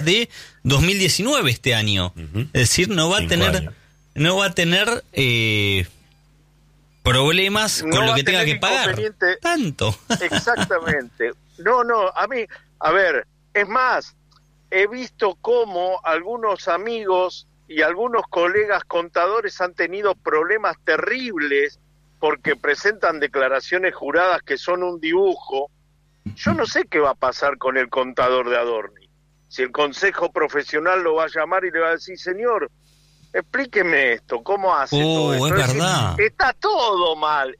de 2019 este año. Es decir, no va a tener problemas con lo que tenga que pagar. Tanto. Exactamente. No, a ver, es más, he visto cómo algunos amigos y algunos colegas contadores han tenido problemas terribles porque presentan declaraciones juradas que son un dibujo. Yo no sé qué va a pasar con el contador de Adorni. Si el consejo profesional lo va a llamar y le va a decir, señor, explíqueme esto, ¿cómo hace todo esto? Es verdad. Está todo mal.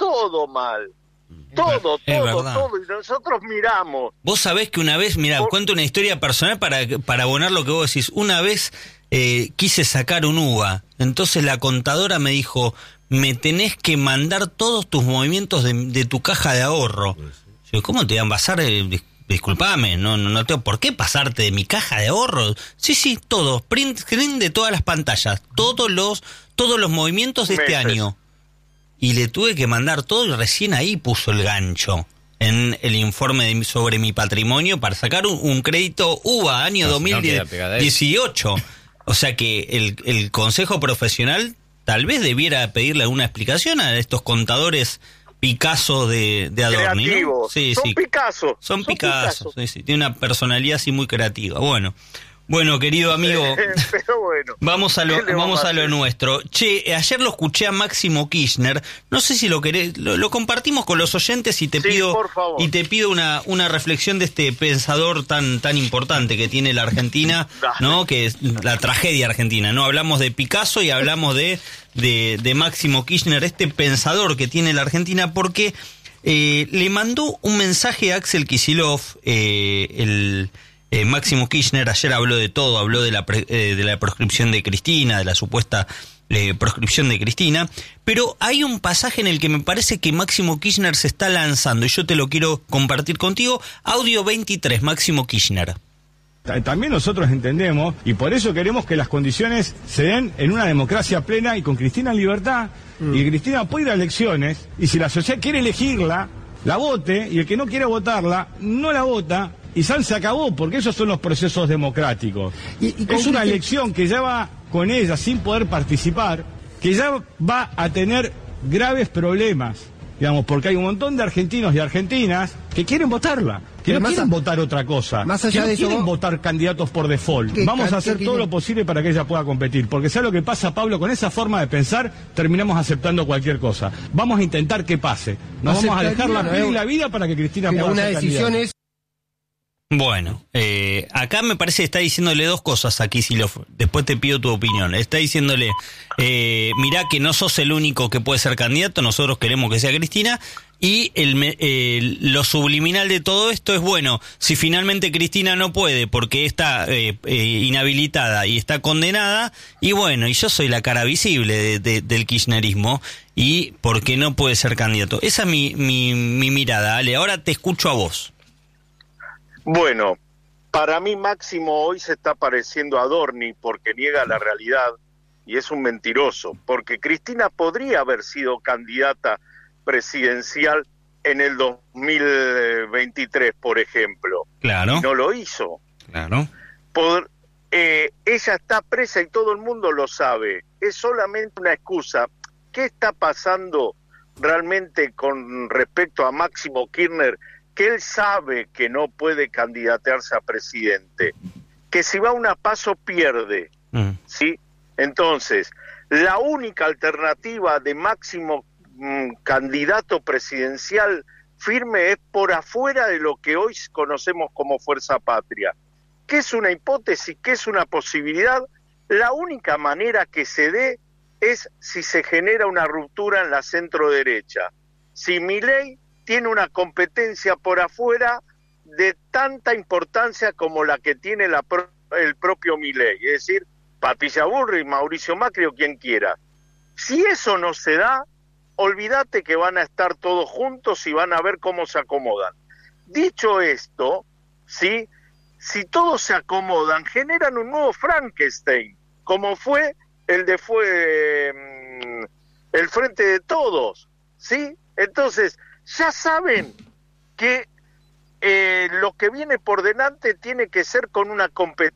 Todo, y nosotros miramos. Vos sabés que una vez, cuento una historia personal para abonar lo que vos decís. Una vez quise sacar un UVA, entonces la contadora me dijo, me tenés que mandar todos tus movimientos de tu caja de ahorro. Yo, ¿cómo te van a pasar? Disculpame, no tengo por qué pasarte de mi caja de ahorro. Sí, todo, print screen de todas las pantallas, todos los movimientos de este año. Y le tuve que mandar todo y recién ahí puso el gancho en el informe sobre mi patrimonio para sacar un crédito UVA año 2018. O sea que el consejo profesional tal vez debiera pedirle alguna explicación a estos contadores Picasso de Adorni, ¿no? Sí, Son Picasso. Sí, tiene una personalidad así muy creativa. Bueno, querido amigo, pero bueno, vamos a lo nuestro. Che, ayer lo escuché a Máximo Kirchner, no sé si lo querés, lo compartimos con los oyentes y te pido una reflexión de este pensador tan importante que tiene la Argentina, ¿no? Que es la tragedia argentina, ¿no? Hablamos de Picasso y hablamos de Máximo Kirchner, este pensador que tiene la Argentina, porque le mandó un mensaje a Axel Kicillof, Máximo Kirchner. Ayer habló de todo, habló de la proscripción de Cristina, de la supuesta proscripción de Cristina, pero hay un pasaje en el que me parece que Máximo Kirchner se está lanzando y yo te lo quiero compartir contigo. Audio 23, Máximo Kirchner. También nosotros entendemos, y por eso queremos que las condiciones se den en una democracia plena y con Cristina en libertad, y Cristina puede ir a elecciones, y si la sociedad quiere elegirla, la vote, y el que no quiere votarla, no la vota, y se acabó, porque esos son los procesos democráticos. Es una elección que ya va con ella sin poder participar, que ya va a tener graves problemas, digamos, porque hay un montón de argentinos y argentinas que quieren votarla, que no quieren votar otra cosa, más allá que de no quieren eso, votar candidatos por default. Vamos a hacer todo lo posible para que ella pueda competir, porque ¿sabes lo que pasa, Pablo? Con esa forma de pensar terminamos aceptando cualquier cosa. Vamos a intentar que pase. Nos vamos a dejar la piel y la vida para que Cristina pueda ser candidata. Bueno, acá me parece que está diciéndole dos cosas a Kicillof. Después te pido tu opinión. Está diciéndole, mirá que no sos el único que puede ser candidato, nosotros queremos que sea Cristina. Y lo subliminal de todo esto es, bueno, si finalmente Cristina no puede porque está inhabilitada y está condenada, y bueno, y yo soy la cara visible del kirchnerismo, y porque no puede ser candidato. Esa es mi mirada, Ale. Ahora te escucho a vos. Bueno, para mí Máximo hoy se está pareciendo a Adorni porque niega la realidad y es un mentiroso, porque Cristina podría haber sido candidata presidencial en el 2023, por ejemplo. Claro. Y no lo hizo. Claro. Ella está presa y todo el mundo lo sabe. Es solamente una excusa. ¿Qué está pasando realmente con respecto a Máximo Kirchner? Que él sabe que no puede candidatearse a presidente, que si va a una PASO pierde, ¿sí? Entonces, la única alternativa de Máximo candidato presidencial firme es por afuera de lo que hoy conocemos como Fuerza Patria. ¿Qué es una hipótesis? ¿Qué es una posibilidad? La única manera que se dé es si se genera una ruptura en la centro-derecha. Si Milei tiene una competencia por afuera de tanta importancia como la que tiene el propio Milei, es decir, Patricia Bullrich, Mauricio Macri o quien quiera. Si eso no se da, olvídate que van a estar todos juntos y van a ver cómo se acomodan. Dicho esto, ¿sí? Si todos se acomodan, generan un nuevo Frankenstein, como fue el Frente de Todos, ¿sí? Entonces, ya saben que lo que viene por delante tiene que ser con una competencia